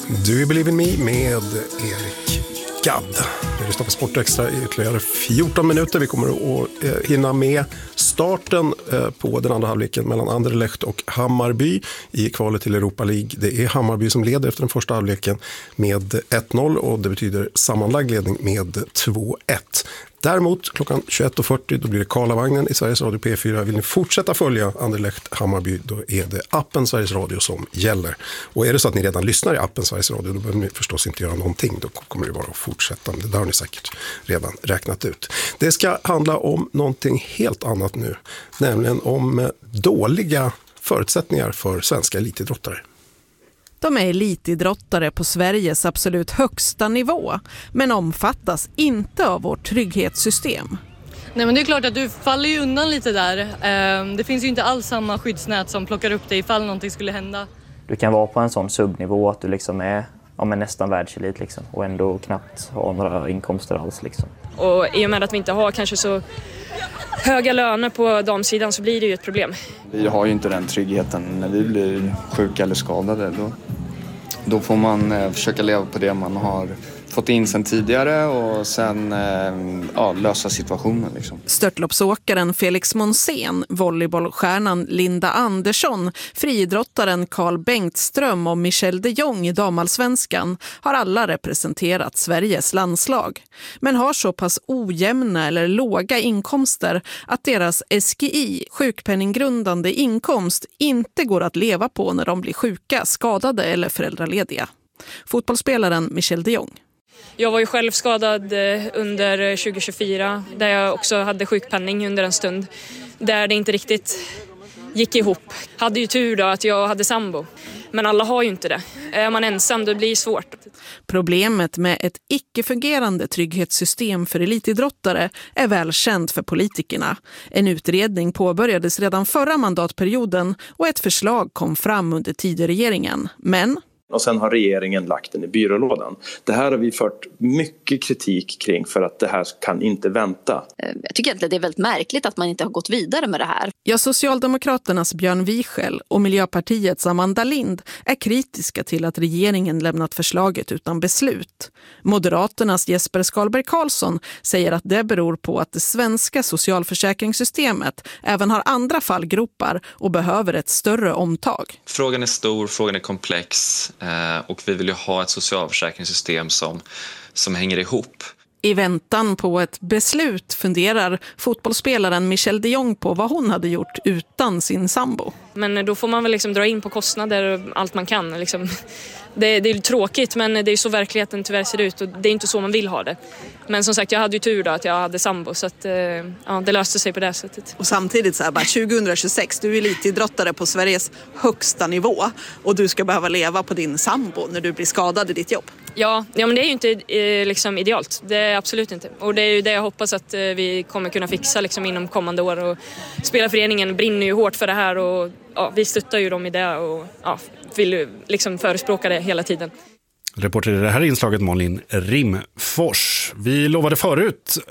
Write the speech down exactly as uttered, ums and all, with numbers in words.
Du är Believe in Me med Erik Gadd. Vi lyssnar på Sportextra i ytterligare fjorton minuter. Vi kommer att hinna med starten på den andra halvleken mellan Anderlecht och Hammarby i kvalet till Europa League. Det är Hammarby som leder efter den första halvleken med ett noll och det betyder sammanlagd ledning med två ett. Däremot klockan tjugoett och fyrtio då blir det Karlavagnen i Sveriges Radio P fyra. Vill ni fortsätta följa Anderlecht Hammarby då är det appen Sveriges Radio som gäller. Och är det så att ni redan lyssnar i appen Sveriges Radio då behöver ni förstås inte göra någonting. Då kommer det bara att fortsätta. Det där har ni säkert redan räknat ut. Det ska handla om någonting helt annat nu. Nämligen om dåliga förutsättningar för svenska elitidrottare. De är elitidrottare på Sveriges absolut högsta nivå, men omfattas inte av vårt trygghetssystem. Nej, men det är klart att du faller ju undan lite där. Det finns ju inte alls samma skyddsnät som plockar upp dig ifall någonting skulle hända. Du kan vara på en sån subnivå att du liksom är ja, men nästan världselit liksom, och ändå knappt ha några inkomster alls. Liksom. Och i och med att vi inte har kanske så höga löner på damsidan så blir det ju ett problem. Vi har ju inte den tryggheten när vi blir sjuka eller skadade. Då, då får man eh, försöka leva på det man har fått in sen tidigare och sen eh, ja, lösa situationen. Liksom. Störtloppsåkaren Felix Monsén, volleybollstjärnan Linda Andersson, friidrottaren Carl Bengtström och Michelle de Jong i damallsvenskan har alla representerat Sveriges landslag. Men har så pass ojämna eller låga inkomster att deras S G I, sjukpenninggrundande inkomst, inte går att leva på när de blir sjuka, skadade eller föräldralediga. Fotbollsspelaren Michelle de Jong. Jag var ju själv skadad under tjugo tjugofyra där jag också hade sjukpenning under en stund där det inte riktigt gick ihop. Hade ju tur då att jag hade sambo, men alla har ju inte det. Är man ensam då blir det svårt. Problemet med ett icke-fungerande trygghetssystem för elitidrottare är välkänt för politikerna. En utredning påbörjades redan förra mandatperioden och ett förslag kom fram under Tidöregeringen. Men och sen har regeringen lagt den i byrålådan. Det här har vi fört mycket kritik kring för att det här kan inte vänta. Jag tycker att det är väldigt märkligt att man inte har gått vidare med det här. Ja, Socialdemokraternas Björn Wiechel och Miljöpartiets Amanda Lind är kritiska till att regeringen lämnat förslaget utan beslut. Moderaternas Jesper Skalberg Karlsson säger att det beror på att det svenska socialförsäkringssystemet även har andra fallgropar och behöver ett större omtag. Frågan är stor, frågan är komplex. Och vi vill ju ha ett socialförsäkringssystem som, som hänger ihop. I väntan på ett beslut funderar fotbollsspelaren Michelle de Jong på vad hon hade gjort utan sin sambo. Men då får man väl liksom dra in på kostnader och allt man kan. Liksom. Det, det är tråkigt, men det är så verkligheten tyvärr ser ut och det är inte så man vill ha det. Men som sagt, jag hade ju tur då att jag hade sambo så att, ja, det löste sig på det sättet. Och samtidigt så här, bara tjugohundratjugosex, du är elitidrottare på Sveriges högsta nivå och du ska behöva leva på din sambo när du blir skadad i ditt jobb. Ja, ja men det är ju inte eh, liksom idealt, det är absolut inte. Och det är ju det jag hoppas att eh, vi kommer kunna fixa liksom, inom kommande år. Och spelarföreningen brinner ju hårt för det här och ja, vi stöttar ju dem i det och ja, vill ju liksom förespråka det hela tiden. Reporter i det här inslaget Malin Rimfors. Vi lovade förut